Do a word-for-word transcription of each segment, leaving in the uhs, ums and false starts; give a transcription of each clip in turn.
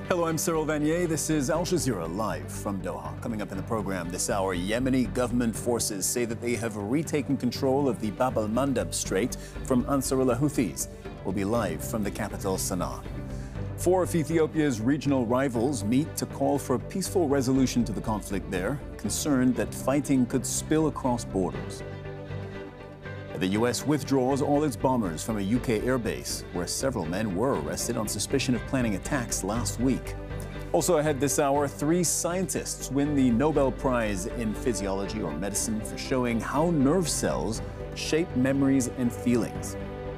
Hello, I'm Cyril Vanier. This is Al Jazeera live from Doha. Coming up in the program this hour, Yemeni government forces say that they have retaken control of the Bab al-Mandab Strait from Ansarullah Houthis. We'll be live from the capital, Sana'a. Four of Ethiopia's regional rivals meet to call for a peaceful resolution to the conflict there, concerned that fighting could spill across borders. The U S withdraws all its bombers from a U K airbase, where several men were arrested on suspicion of planning attacks last week. Also ahead this hour, three scientists win the Nobel Prize in Physiology or Medicine for showing how nerve cells shape memories and feelings.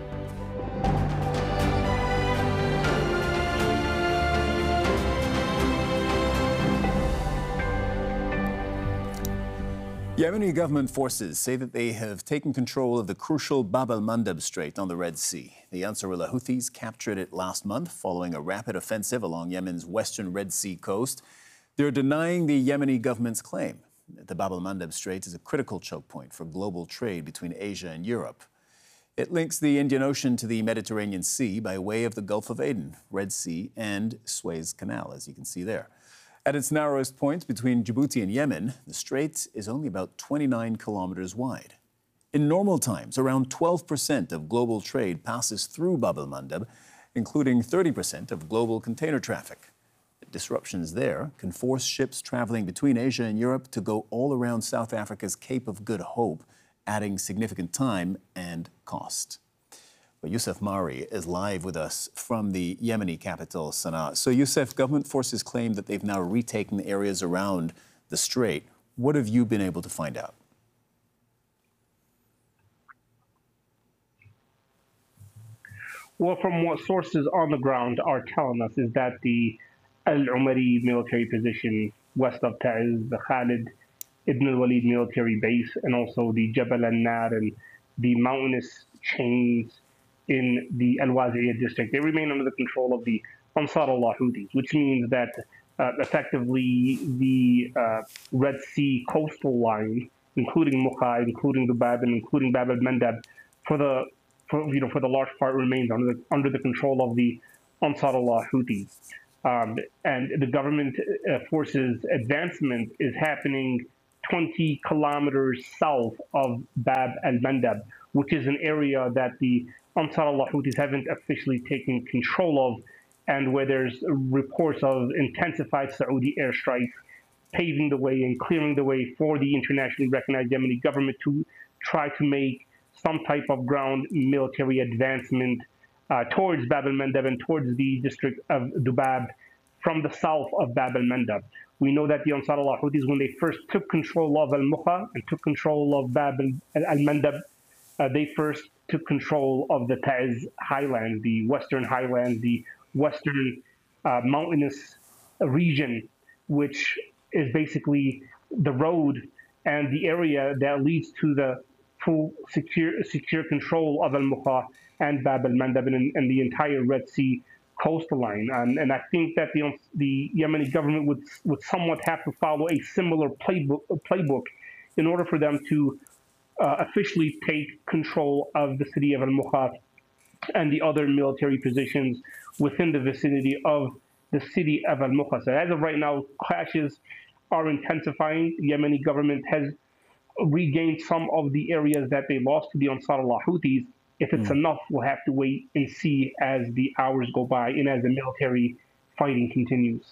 Yemeni government forces say that they have taken control of the crucial Bab al-Mandab Strait on the Red Sea. The Ansarullah Houthis captured it last month following a rapid offensive along Yemen's western Red Sea coast. They're denying the Yemeni government's claim that the Bab al-Mandab Strait is a critical choke point for global trade between Asia and Europe. It links the Indian Ocean to the Mediterranean Sea by way of the Gulf of Aden, Red Sea, and Suez Canal, as you can see there. At its narrowest point between Djibouti and Yemen, the strait is only about twenty-nine kilometers wide. In normal times, around twelve percent of global trade passes through Bab al-Mandab, including thirty percent of global container traffic. Disruptions there can force ships traveling between Asia and Europe to go all around South Africa's Cape of Good Hope, adding significant time and cost. Well, Youssef Mari is live with us from the Yemeni capital, Sana'a. So, Youssef, government forces claim that they've now retaken the areas around the strait. What have you been able to find out? Well, from what sources on the ground are telling us is that the Al-Umari military position west of Ta'ez, the Khalid ibn al-Walid military base, and also the Jabal al-Nar and the mountainous chains in the Al-Waziyah district, they remain under the control of the Ansarullah Houthis, which means that uh, effectively the uh, Red Sea coastal line, including Mukha, including the Bab, and including Bab al-Mandab, for the for, you know for the large part remains under the under the control of the Ansarullah Houthis. Um, and the government uh, forces advancement is happening twenty kilometers south of Bab al-Mandab, which is an area that the Ansarullah Houthis haven't officially taken control of, and where there's reports of intensified Saudi airstrikes paving the way and clearing the way for the internationally recognized Yemeni government to try to make some type of ground military advancement uh, towards Bab al-Mandab and towards the district of Dubab from the south of Bab al-Mandab. We know that the Ansarullah Houthis, when they first took control of Al-Mukha and took control of Bab al-Mandab, uh, they first took control of the Ta'ez highland, the western highland, the western uh, mountainous region, which is basically the road and the area that leads to the full secure secure control of Al-Mukha and Bab al-Mandab and, and the entire Red Sea coastline. And, and I think that the the Yemeni government would would somewhat have to follow a similar playbook playbook in order for them to Uh, officially take control of the city of Al-Mukha and the other military positions within the vicinity of the city of Al-Mukha. So as of right now, clashes are intensifying. The Yemeni government has regained some of the areas that they lost to the Ansarullah Houthis. If it's mm. enough, we'll have to wait and see as the hours go by and as the military fighting continues.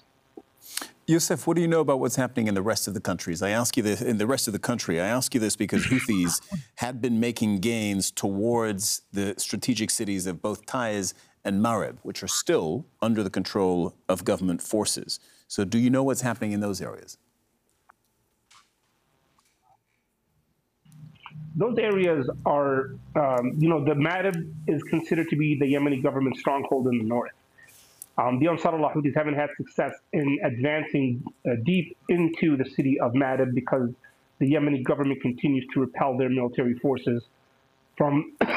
Youssef, what do you know about what's happening in the rest of the countries? I ask you this in the rest of the country. I ask you this because Houthis had been making gains towards the strategic cities of both Taiz and Marib, which are still under the control of government forces. So do you know what's happening in those areas? Those areas are, um, you know, the Marib is considered to be the Yemeni government stronghold in the north. Um, the Ansarullah Houthis haven't had success in advancing uh, deep into the city of Marib because the Yemeni government continues to repel their military forces from,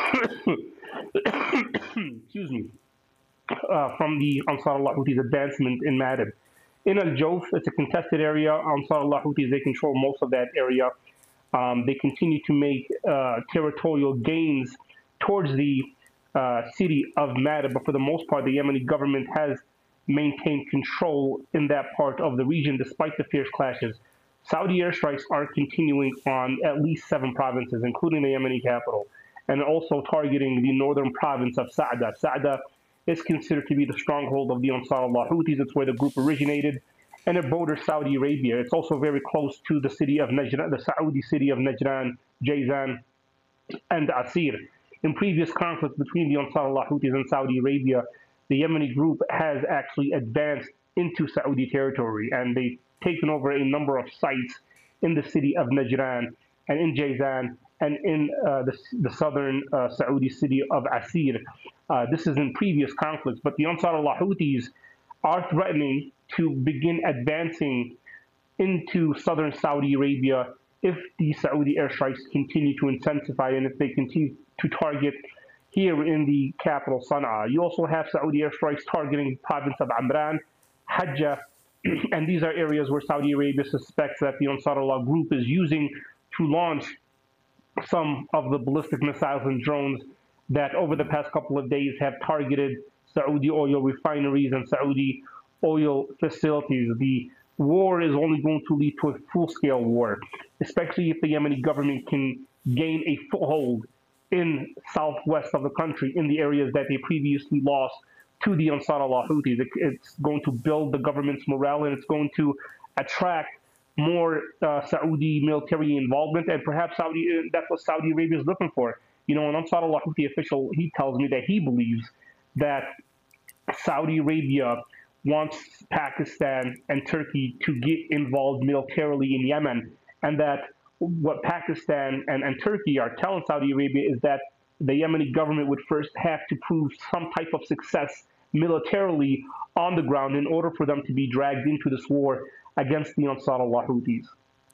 excuse me, uh, from the Ansarullah Houthis' advancement in Marib. In Al-Jawf, it's a contested area. Ansarullah Houthis, they control most of that area. Um, they continue to make uh, territorial gains towards the uh, city of Marib, but for the most part, the Yemeni government has maintain control in that part of the region despite the fierce clashes. Saudi airstrikes are continuing on at least seven provinces, including the Yemeni capital, and also targeting the northern province of Sa'da. Sa'da is considered to be the stronghold of the Ansar Allah Houthis. It's where the group originated, and it borders Saudi Arabia. It's also very close to the city of Najran, the Saudi city of Najran, Jazan, and Asir. In previous conflicts between the Ansar Allah Houthis and Saudi Arabia, the Yemeni group has actually advanced into Saudi territory, and they've taken over a number of sites in the city of Najran and in Jazan and in uh, the, the southern uh, Saudi city of Asir. Uh, this is in previous conflicts, but the Ansar Allah Houthis are threatening to begin advancing into southern Saudi Arabia if the Saudi airstrikes continue to intensify and if they continue to target here in the capital, Sana'a. You also have Saudi airstrikes targeting the province of Amran, Hajjah, and these are areas where Saudi Arabia suspects that the Ansar Allah group is using to launch some of the ballistic missiles and drones that over the past couple of days have targeted Saudi oil refineries and Saudi oil facilities. The war is only going to lead to a full-scale war, especially if the Yemeni government can gain a foothold in southwest of the country in the areas that they previously lost to the Ansar Allah Houthis. It, it's going to build the government's morale, and it's going to attract more uh, Saudi military involvement, and perhaps Saudi, that's what Saudi Arabia is looking for. You know, an Ansar Allah Houthi official, he tells me that he believes that Saudi Arabia wants Pakistan and Turkey to get involved militarily in Yemen, and that what Pakistan and, and Turkey are telling Saudi Arabia is that the Yemeni government would first have to prove some type of success militarily on the ground in order for them to be dragged into this war against the Ansar Allah Houthis.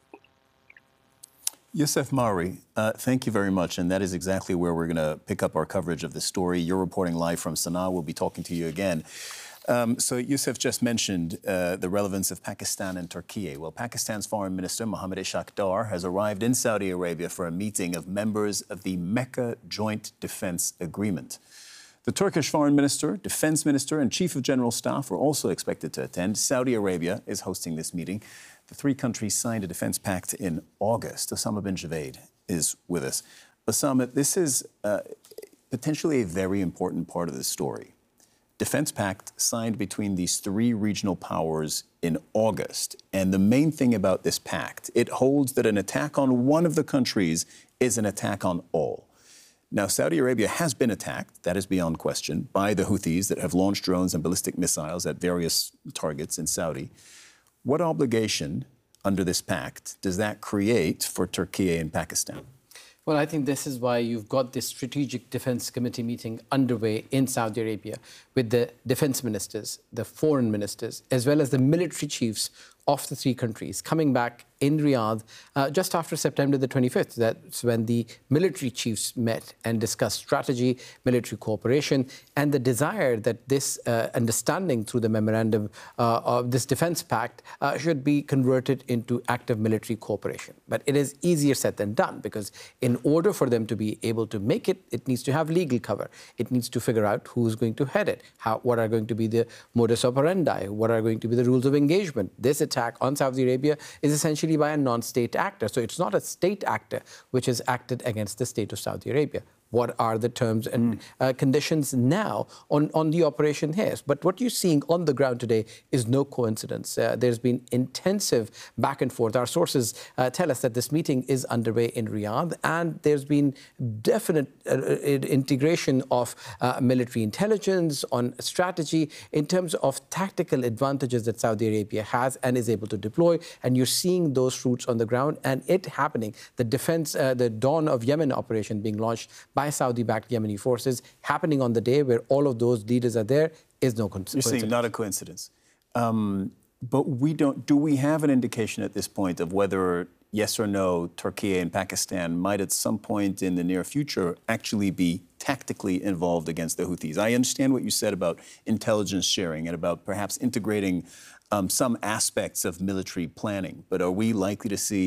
Youssef Mauri, uh, thank you very much. And that is exactly where we're going to pick up our coverage of this story. You're reporting live from Sana'a. We'll be talking to you again. Um, so Youssef just mentioned uh, the relevance of Pakistan and Turkey. Well, Pakistan's Foreign Minister Mohammad Ishaq Dar has arrived in Saudi Arabia for a meeting of members of the Mecca Joint Defense Agreement. The Turkish Foreign Minister, Defense Minister, and Chief of General Staff are also expected to attend. Saudi Arabia is hosting this meeting. The three countries signed a defense pact in August. Osama bin Javaid is with us. Osama, this is uh, potentially a very important part of the story. Defense pact signed between these three regional powers in August. And the main thing about this pact, it holds that an attack on one of the countries is an attack on all. Now, Saudi Arabia has been attacked, that is beyond question, by the Houthis that have launched drones and ballistic missiles at various targets in Saudi. What obligation under this pact does that create for Turkey and Pakistan? Well, I think this is why you've got this Strategic Defense Committee meeting underway in Saudi Arabia with the defense ministers, the foreign ministers, as well as the military chiefs of the three countries coming back in Riyadh uh, just after September the twenty-fifth. That's when the military chiefs met and discussed strategy, military cooperation, and the desire that this uh, understanding through the memorandum uh, of this defense pact uh, should be converted into active military cooperation. But it is easier said than done, because in order for them to be able to make it, it needs to have legal cover. It needs to figure out who's going to head it, how, what are going to be the modus operandi, what are going to be the rules of engagement. This attack on Saudi Arabia is essentially by a non-state actor. So it's not a state actor which has acted against the state of Saudi Arabia. What are the terms and uh, conditions now on, on the operation here? But what you're seeing on the ground today is no coincidence. Uh, there's been intensive back and forth. Our sources uh, tell us that this meeting is underway in Riyadh, and there's been definite uh, integration of uh, military intelligence on strategy in terms of tactical advantages that Saudi Arabia has and is able to deploy. And you're seeing those fruits on the ground, and it happening. The defense, uh, the Dawn of Yemen operation being launched by Saudi-backed Yemeni forces, happening on the day where all of those leaders are there, is no coincidence. You're saying not a coincidence. Um, but we don't, do we have an indication at this point of whether, yes or no, Turkey and Pakistan might at some point in the near future actually be tactically involved against the Houthis? I understand what you said about intelligence sharing and about perhaps integrating um, some aspects of military planning, but are we likely to see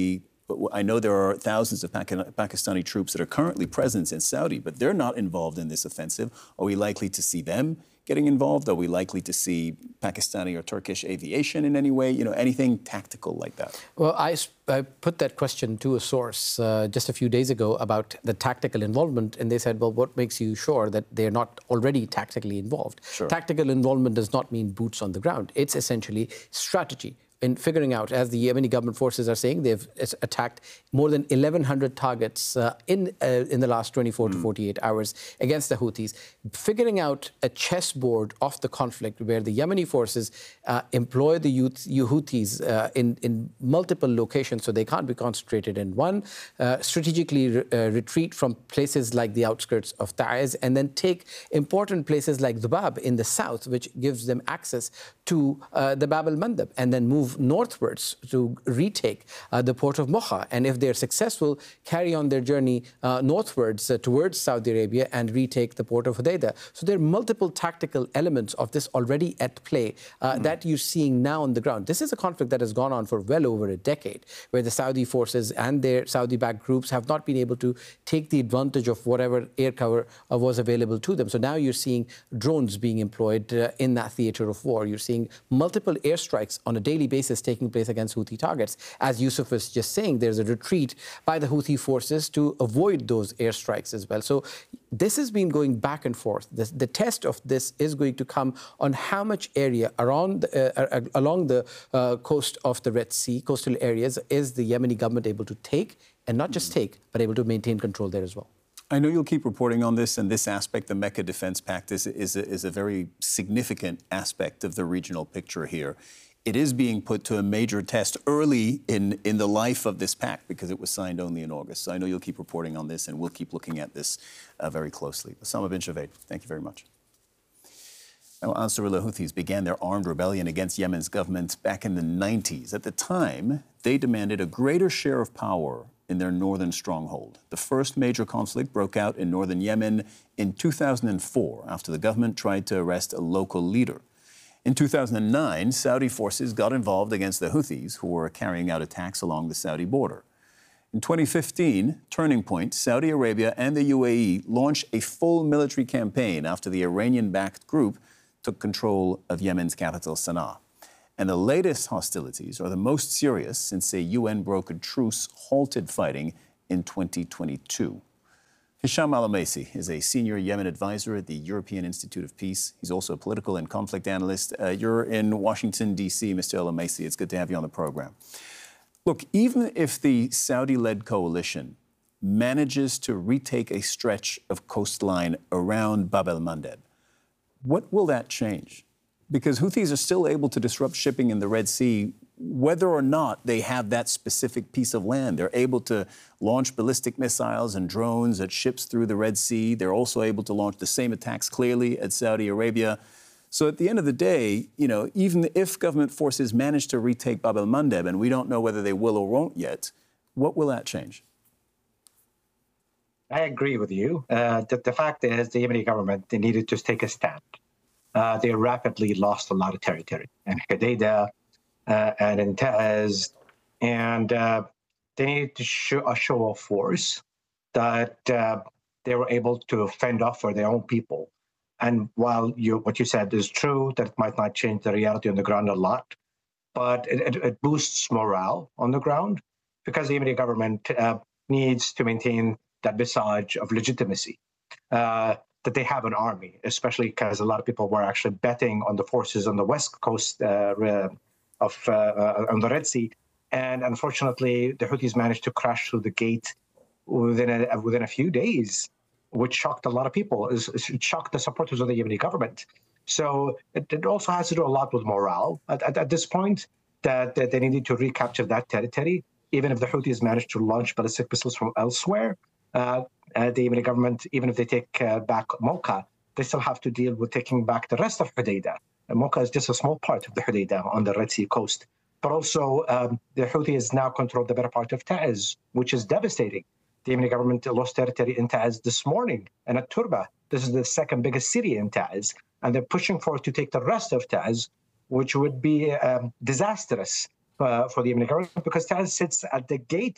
But I know there are thousands of Pakistani troops that are currently present in Saudi, but they're not involved in this offensive. Are we likely to see them getting involved? Are we likely to see Pakistani or Turkish aviation in any way? You know, anything tactical like that? Well, I, I put that question to a source uh, just a few days ago about the tactical involvement, and they said, well, what makes you sure that they're not already tactically involved? Sure. Tactical involvement does not mean boots on the ground. It's essentially strategy. In figuring out, as the Yemeni government forces are saying, they've attacked more than eleven hundred targets uh, in uh, in the last twenty-four mm. to forty-eight hours against the Houthis. Figuring out a chessboard of the conflict where the Yemeni forces uh, employ the youth, Houthis uh, in, in multiple locations so they can't be concentrated in one, uh, strategically re uh, retreat from places like the outskirts of Taiz, and then take important places like Dhubab in the south, which gives them access to uh, the Bab al-Mandab, and then move northwards to retake uh, the port of Mocha, and if they're successful, carry on their journey uh, northwards uh, towards Saudi Arabia and retake the port of Hodeidah. So there are multiple tactical elements of this already at play uh, mm. that you're seeing now on the ground. This is a conflict that has gone on for well over a decade, where the Saudi forces and their Saudi-backed groups have not been able to take the advantage of whatever air cover uh, was available to them. So now you're seeing drones being employed uh, in that theater of war. You're seeing multiple airstrikes on a daily basis taking place against Houthi targets. As Yusuf was just saying, there's a retreat by the Houthi forces to avoid those airstrikes as well. So this has been going back and forth. The, the test of this is going to come on how much area around the, uh, uh, along the uh, coast of the Red Sea, coastal areas, is the Yemeni government able to take, and not just take, but able to maintain control there as well. I know you'll keep reporting on this, and this aspect, the Mecca Defense Pact, is, is, a, is a very significant aspect of the regional picture here. It is being put to a major test early in, in the life of this pact because it was signed only in August. So I know you'll keep reporting on this, and we'll keep looking at this uh, very closely. Osama bin Javed, thank you very much. Now, Ansarullah Houthis began their armed rebellion against Yemen's government back in the nineties. At the time, they demanded a greater share of power in their northern stronghold. The first major conflict broke out in northern Yemen in two thousand four after the government tried to arrest a local leader. In two thousand nine, Saudi forces got involved against the Houthis, who were carrying out attacks along the Saudi border. In twenty fifteen, Turning Point, Saudi Arabia and the U A E launched a full military campaign after the Iranian-backed group took control of Yemen's capital, Sana'a. And the latest hostilities are the most serious since a U N-brokered truce halted fighting in twenty twenty-two. Hisham Al-Amaisi is a senior Yemen advisor at the European Institute of Peace. He's also a political and conflict analyst. Uh, you're in Washington, D C, Mister Al-Amaisi. It's good to have you on the program. Look, even if the Saudi-led coalition manages to retake a stretch of coastline around Bab al-Mandeb, what will that change? Because Houthis are still able to disrupt shipping in the Red Sea whether or not they have that specific piece of land. They're able to launch ballistic missiles and drones at ships through the Red Sea. They're also able to launch the same attacks clearly at Saudi Arabia. So at the end of the day, you know, even if government forces manage to retake Bab al-Mandeb, and we don't know whether they will or won't yet, what will that change? I agree with you. Uh, the, the fact is the Yemeni government, they needed to take a stand. Uh, they rapidly lost a lot of territory in Hodeidah uh, and in Taiz, and uh, they needed to show a show of force that uh, they were able to fend off for their own people. And while you, what you said is true, that it might not change the reality on the ground a lot, but it, it, it boosts morale on the ground because the Yemeni government uh, needs to maintain that visage of legitimacy, uh, that they have an army, especially because a lot of people were actually betting on the forces on the west coast uh, of uh, uh, on the Red Sea. And unfortunately, the Houthis managed to crash through the gate within a, within a few days, which shocked a lot of people. It shocked the supporters of the Yemeni government. So it, it also has to do a lot with morale at, at, at this point, that, that they needed to recapture that territory. Even if the Houthis managed to launch ballistic missiles from elsewhere, uh, uh, the Yemeni government, even if they take uh, back Mocha, they still have to deal with taking back the rest of Hodeidah. And Mocha is just a small part of the Hodeidah on the Red Sea coast. But also, um, the Houthis now control the better part of Taiz, which is devastating. The Yemeni government lost territory in Taiz this morning, and at Turba. This is the second biggest city in Taiz, and they're pushing forward to take the rest of Taiz, which would be um, disastrous uh, for the Yemeni government, because Taiz sits at the gate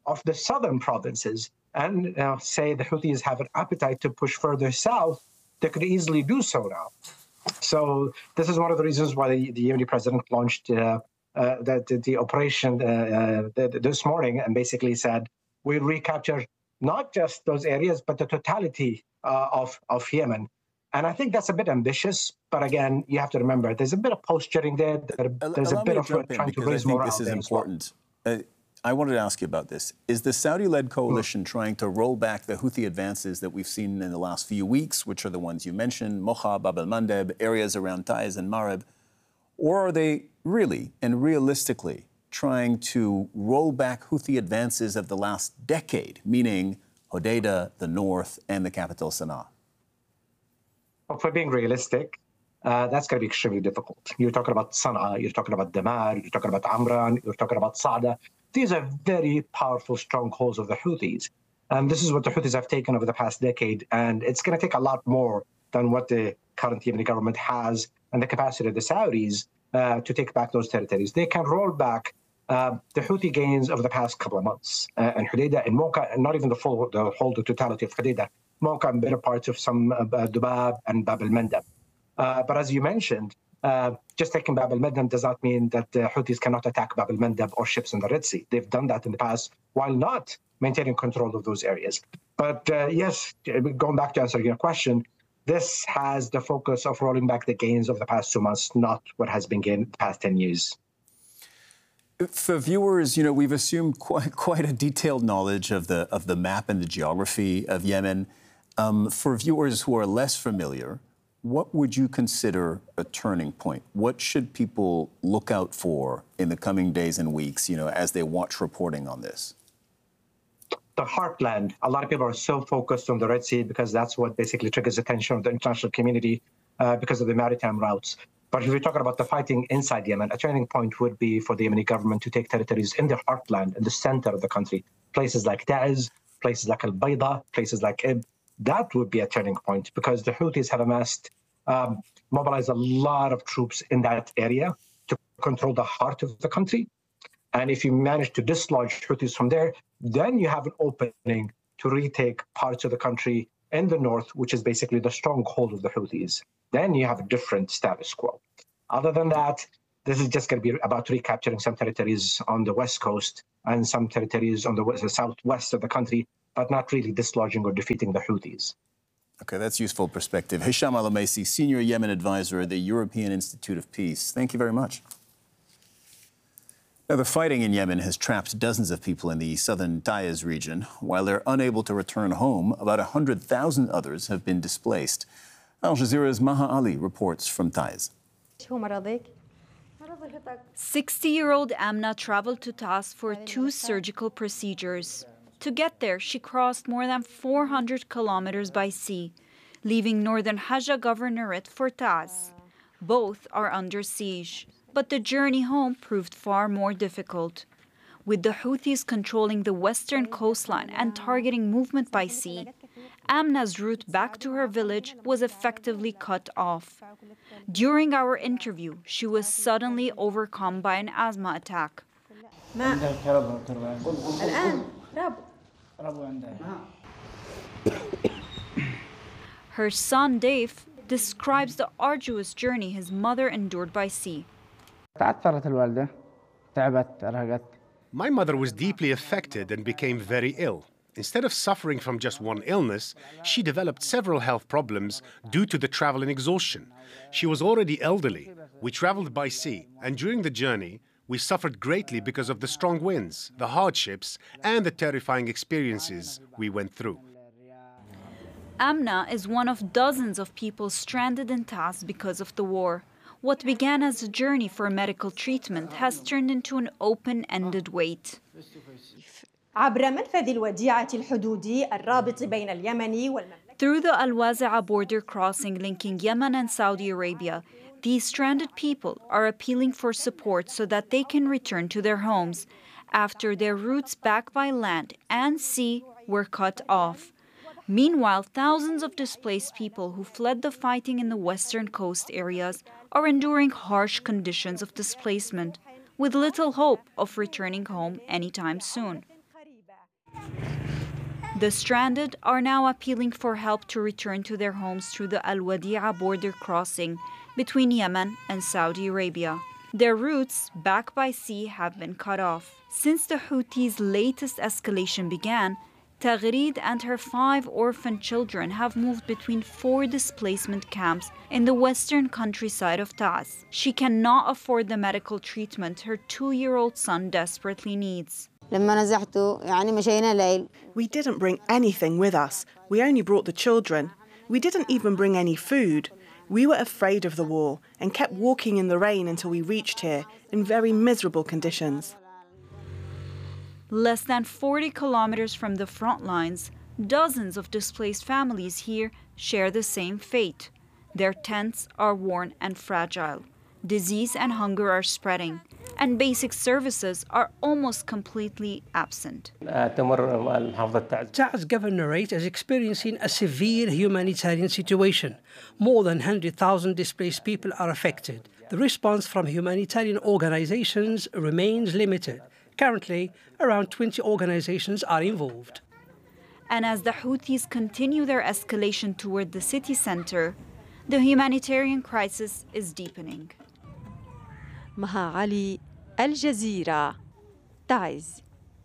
of the southern provinces and uh, say the Houthis have an appetite to push further south, they could easily do so now. So this is one of the reasons why the, the Yemeni president launched uh, uh, the, the, the operation uh, uh, the, this morning and basically said, we'll recapture not just those areas, but the totality uh, of, of Yemen. And I think that's a bit ambitious, but again, you have to remember, there's a bit of posturing there. There's Allow a bit me of to jump in trying to because I raise think morale this is there as well. important. Uh, I wanted to ask you about this. Is the Saudi-led coalition trying to roll back the Houthi advances that we've seen in the last few weeks, which are the ones you mentioned, Mocha, Bab al-Mandeb, areas around Taiz and Marib, or are they really and realistically trying to roll back Houthi advances of the last decade, meaning Hodeidah, the north, and the capital Sana'a? If we're being realistic, uh, that's going to be extremely difficult. You're talking about Sana'a, you're talking about Damar, you're talking about Amran, you're talking about Sa'da. These are very powerful strongholds of the Houthis. And this is what the Houthis have taken over the past decade. And it's going to take a lot more than what the current Yemeni government has and the capacity of the Saudis uh, to take back those territories. They can roll back uh, the Houthi gains over the past couple of months. Uh, and Hodeidah and Mocha, and not even the full, the whole, the totality of Hodeidah, Mocha and better parts of some uh, Dubab and Bab al-Mandab. Uh, but as you mentioned, uh, just taking Bab al-Mandab does not mean that the Houthis cannot attack Bab al-Mandab or ships in the Red Sea. They've done that in the past while not maintaining control of those areas. But uh, yes, going back to answer your question, this has the focus of rolling back the gains of the past two months, not what has been gained the past ten years. For viewers, you know, we've assumed quite, quite a detailed knowledge of the, of the map and the geography of Yemen. Um, for viewers who are less familiar, what would you consider a turning point? What should people look out for in the coming days and weeks, you know, as they watch reporting on this? The heartland. A lot of people are so focused on the Red Sea because that's what basically triggers attention of the international community uh, because of the maritime routes. But if we're talking about the fighting inside Yemen, a turning point would be for the Yemeni government to take territories in the heartland, in the center of the country, places like Taiz, places like Al-Bayda, places like Ib. That would be a turning point because the Houthis have amassed, um, mobilized a lot of troops in that area to control the heart of the country. And if you manage to dislodge Houthis from there, then you have an opening to retake parts of the country in the north, which is basically the stronghold of the Houthis. Then you have a different status quo. Other than that, this is just going to be about recapturing some territories on the west coast and some territories on the, west, the southwest of the country, but not really dislodging or defeating the Houthis. Okay, that's useful perspective. Hisham Al-Omaisi, Senior Yemen Advisor at the European Institute of Peace. Thank you very much. Now, the fighting in Yemen has trapped dozens of people in the southern Taiz region. While they're unable to return home, about one hundred thousand others have been displaced. Al Jazeera's Maha Ali reports from Taiz. sixty-year-old Amna traveled to Taiz for two surgical procedures. To get there, she crossed more than four hundred kilometers by sea, leaving northern Hajj Governorate for Taiz. Both are under siege, but the journey home proved far more difficult. With the Houthis controlling the western coastline and targeting movement by sea, Amna's route back to her village was effectively cut off. During our interview, she was suddenly overcome by an asthma attack. Her son Dave describes the arduous journey his mother endured by sea. My mother was deeply affected and became very ill. Instead of suffering from just one illness, she developed several health problems due to the travel and exhaustion. She was already elderly. We traveled by sea, and during the journey, we suffered greatly because of the strong winds, the hardships, and the terrifying experiences we went through. Amna is one of dozens of people stranded in Taiz because of the war. What began as a journey for medical treatment has turned into an open-ended wait. Through the Al-Wazi'a border crossing linking Yemen and Saudi Arabia, these stranded people are appealing for support so that they can return to their homes after their routes back by land and sea were cut off. Meanwhile, thousands of displaced people who fled the fighting in the western coast areas are enduring harsh conditions of displacement, with little hope of returning home anytime soon. The stranded are now appealing for help to return to their homes through the Al Wadi'a border crossing between Yemen and Saudi Arabia. Their routes back by sea have been cut off. Since the Houthis' latest escalation began, Taghreed and her five orphan children have moved between four displacement camps in the western countryside of Taiz. She cannot afford the medical treatment her two-year-old son desperately needs. We didn't bring anything with us. We only brought the children. We didn't even bring any food. We were afraid of the war and kept walking in the rain until we reached here in very miserable conditions. Less than forty kilometers from the front lines, dozens of displaced families here share the same fate. Their tents are worn and fragile. Disease and hunger are spreading, and basic services are almost completely absent. Taiz Governorate is experiencing a severe humanitarian situation. More than one hundred thousand displaced people are affected. The response from humanitarian organizations remains limited. Currently, around twenty organizations are involved. And as the Houthis continue their escalation toward the city center, the humanitarian crisis is deepening. Maha Ali, Al Jazeera, Taiz.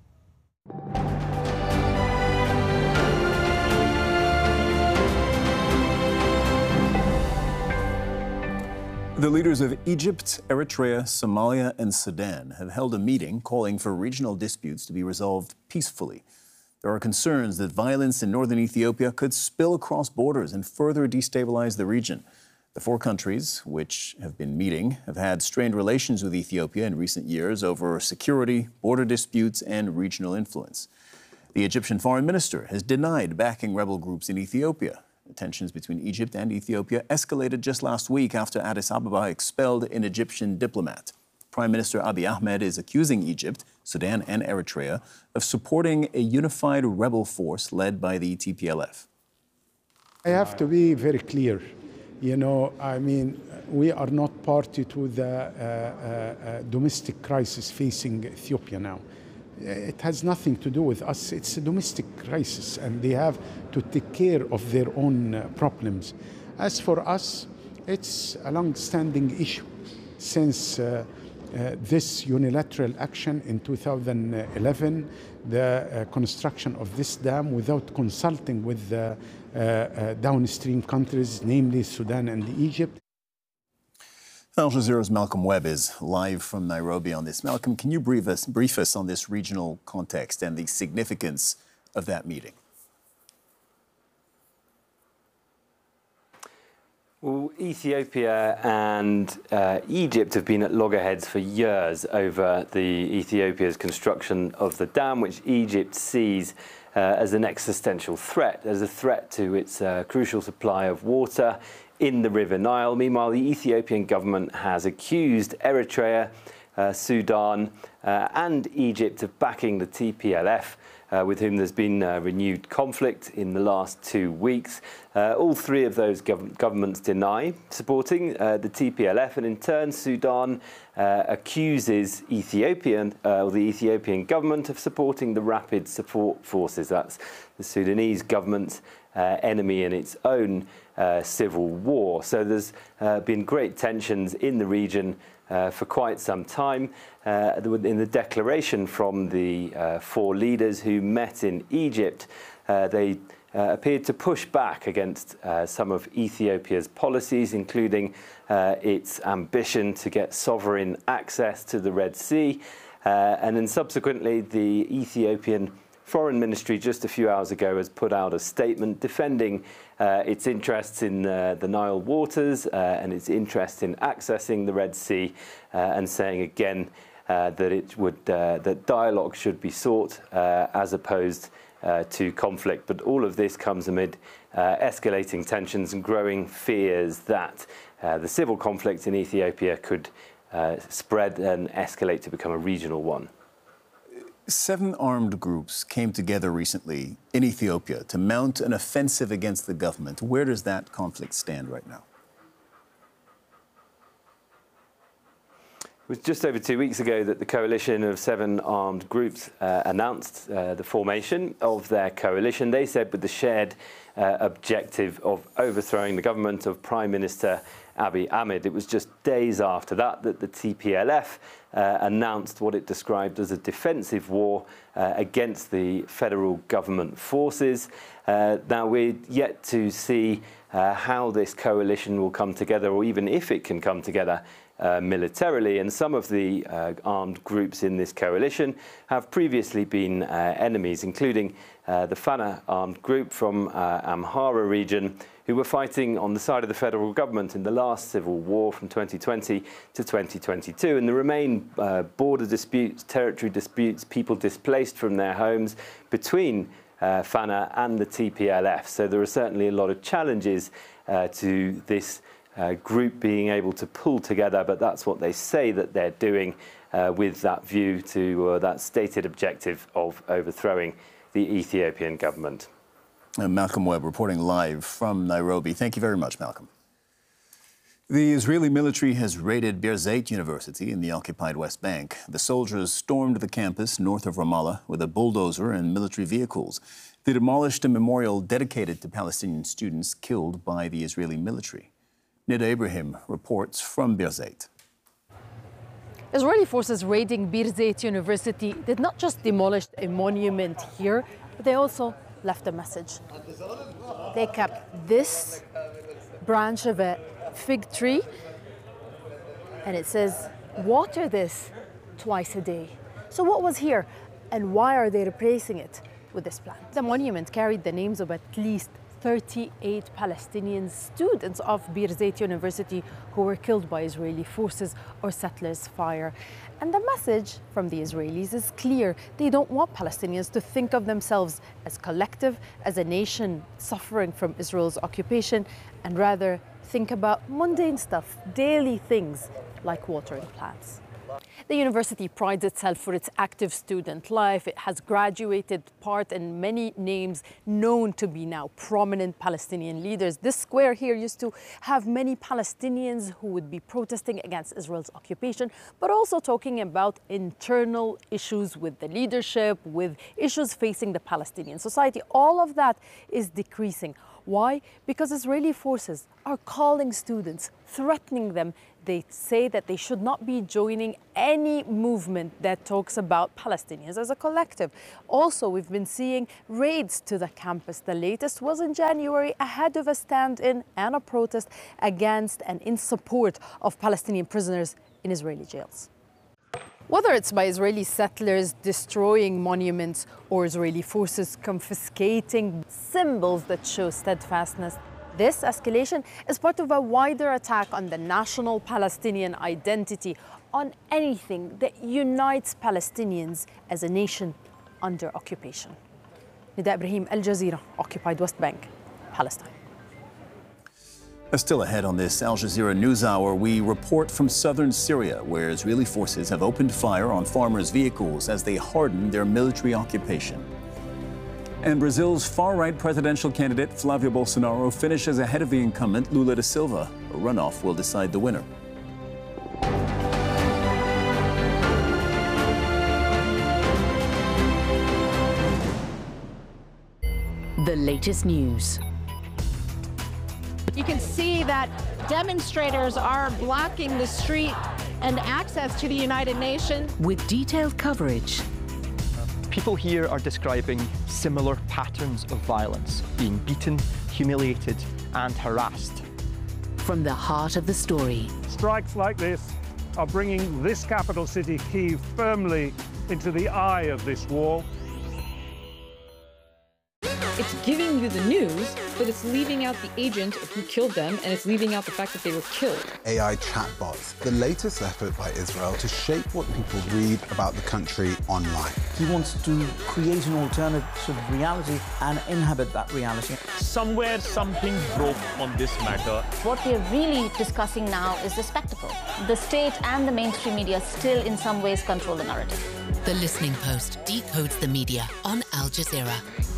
The leaders of Egypt, Eritrea, Somalia, and Sudan have held a meeting calling for regional disputes to be resolved peacefully. There are concerns that violence in northern Ethiopia could spill across borders and further destabilize the region. The four countries, which have been meeting, have had strained relations with Ethiopia in recent years over security, border disputes, and regional influence. The Egyptian foreign minister has denied backing rebel groups in Ethiopia. Tensions between Egypt and Ethiopia escalated just last week after Addis Ababa expelled an Egyptian diplomat. Prime Minister Abiy Ahmed is accusing Egypt, Sudan, and Eritrea of supporting a unified rebel force led by the T P L F. I have to be very clear. You know, I mean, we are not party to the uh, uh, uh, domestic crisis facing Ethiopia now. It has nothing to do with us. It's a domestic crisis, and they have to take care of their own uh, problems. As for us, it's a long-standing issue since uh, uh, this unilateral action in two thousand eleven, the uh, construction of this dam without consulting with the uh, uh, downstream countries, namely Sudan and Egypt. Al Jazeera's Malcolm Webb is live from Nairobi on this. Malcolm, can you brief us, brief us on this regional context and the significance of that meeting? Well, Ethiopia and uh, Egypt have been at loggerheads for years over the Ethiopia's construction of the dam, which Egypt sees uh, as an existential threat, as a threat to its uh, crucial supply of water in the River Nile. Meanwhile, the Ethiopian government has accused Eritrea, uh, Sudan uh, and Egypt of backing the T P L F, uh, with whom there's been uh, renewed conflict in the last two weeks. Uh, all three of those gov governments deny supporting uh, the T P L F, and in turn Sudan uh, accuses Ethiopian, uh, or the Ethiopian government of supporting the Rapid Support Forces. That's the Sudanese government's uh, enemy in its own uh, civil war. So there's uh, been great tensions in the region uh, for quite some time. Uh, in the declaration from the uh, four leaders who met in Egypt, uh, they Uh, appeared to push back against uh, some of Ethiopia's policies, including uh, its ambition to get sovereign access to the Red Sea. Uh, and then subsequently, the Ethiopian Foreign Ministry just a few hours ago has put out a statement defending uh, its interests in uh, the Nile waters uh, and its interest in accessing the Red Sea, uh, and saying again uh, that it would uh, that dialogue should be sought uh, as opposed Uh, to conflict. But all of this comes amid uh, escalating tensions and growing fears that uh, the civil conflict in Ethiopia could uh, spread and escalate to become a regional one. Seven armed groups came together recently in Ethiopia to mount an offensive against the government. Where does that conflict stand right now? It was just over two weeks ago that the coalition of seven armed groups uh, announced uh, the formation of their coalition. They said with the shared uh, objective of overthrowing the government of Prime Minister Abiy Ahmed. It was just days after that that the T P L F uh, announced what it described as a defensive war uh, against the federal government forces. Uh, now, we're yet to see uh, how this coalition will come together, or even if it can come together Uh, militarily, and some of the uh, armed groups in this coalition have previously been uh, enemies, including uh, the Fana armed group from uh, Amhara region, who were fighting on the side of the federal government in the last civil war from twenty twenty to twenty twenty-two. And there remain uh, border disputes, territory disputes, people displaced from their homes between uh, Fana and the T P L F. So there are certainly a lot of challenges uh, to this Uh, group being able to pull together, but that's what they say that they're doing uh, with that view to uh, that stated objective of overthrowing the Ethiopian government. Uh, Malcolm Webb reporting live from Nairobi. Thank you very much, Malcolm. The Israeli military has raided Birzeit University in the occupied West Bank. The soldiers stormed the campus north of Ramallah with a bulldozer and military vehicles. They demolished a memorial dedicated to Palestinian students killed by the Israeli military. Nida Ibrahim reports from Birzeit. Israeli forces raiding Birzeit University did not just demolish a monument here, but they also left a message. They kept this branch of a fig tree, and it says, water this twice a day. So what was here, and why are they replacing it with this plant? The monument carried the names of at least thirty-eight Palestinian students of Birzeit University who were killed by Israeli forces or settlers' fire. And the message from the Israelis is clear. They don't want Palestinians to think of themselves as collective, as a nation suffering from Israel's occupation, and rather think about mundane stuff, daily things like watering plants. The university prides itself for its active student life. It has graduated part and many names known to be now prominent Palestinian leaders. This square here used to have many Palestinians who would be protesting against Israel's occupation, but also talking about internal issues with the leadership, with issues facing the Palestinian society. All of that is decreasing. Why? Because Israeli forces are calling students, threatening them. They say that they should not be joining any movement that talks about Palestinians as a collective. Also, we've been seeing raids to the campus. The latest was in January, ahead of a stand-in and a protest against and in support of Palestinian prisoners in Israeli jails. Whether it's by Israeli settlers destroying monuments or Israeli forces confiscating symbols that show steadfastness, this escalation is part of a wider attack on the national Palestinian identity, on anything that unites Palestinians as a nation under occupation. Nida Ibrahim, Al Jazeera, occupied West Bank, Palestine. Still ahead on this Al Jazeera News Hour, we report from southern Syria, where Israeli forces have opened fire on farmers' vehicles as they harden their military occupation. And Brazil's far-right presidential candidate Flávio Bolsonaro finishes ahead of the incumbent Lula da Silva. A runoff will decide the winner. The latest news. You can see that demonstrators are blocking the street and access to the United Nations. With detailed coverage. People here are describing similar patterns of violence, being beaten, humiliated, and harassed. From the heart of the story. Strikes like this are bringing this capital city, Kyiv, firmly into the eye of this war. It's giving you the news, but it's leaving out the agent who killed them, and it's leaving out the fact that they were killed. A I chatbots, the latest effort by Israel to shape what people read about the country online. He wants to create an alternative reality and inhabit that reality. Somewhere something broke on this matter. What we're really discussing now is the spectacle. The state and the mainstream media still in some ways control the narrative. The Listening Post decodes the media on Al Jazeera.